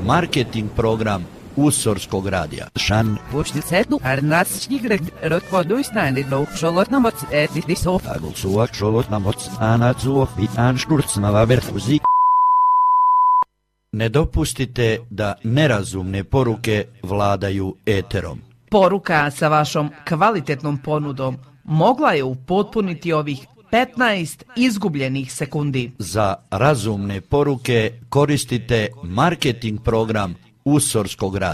marketing program Usorskog radija. Shan. Počticetu arnatsnigret rötkodujsnäänit xolotnamots etitisof. Agulsuak xolotnamots anatsuof vitanšturcnavaverfuzik. Ne dopustite da nerazumne poruke vladaju eterom. Poruka sa vašom kvalitetnom ponudom mogla je upotpuniti ovih 15 izgubljenih sekundi. Za razumne poruke koristite marketing program Usorskog radija.